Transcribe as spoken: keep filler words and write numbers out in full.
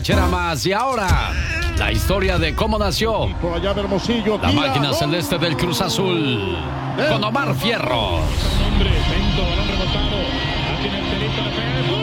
borrachera más. Y ahora, la historia de cómo nació Por allá de Hermosillo. la tira, máquina gol. celeste del Cruz Azul, con Omar Fierros. Hombre, centro, balón rebotado. Aquí en el delito de Pérez.